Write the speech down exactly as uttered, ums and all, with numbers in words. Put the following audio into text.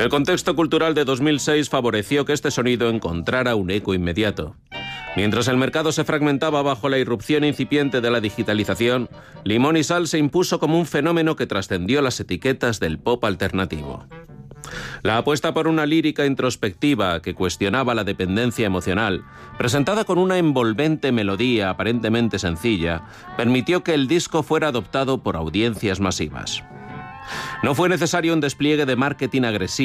El contexto cultural de dos mil seis favoreció que este sonido encontrara un eco inmediato. Mientras el mercado se fragmentaba bajo la irrupción incipiente de la digitalización, Limón y Sal se impuso como un fenómeno que trascendió las etiquetas del pop alternativo. La apuesta por una lírica introspectiva que cuestionaba la dependencia emocional, presentada con una envolvente melodía aparentemente sencilla, permitió que el disco fuera adoptado por audiencias masivas. No fue necesario un despliegue de marketing agresivo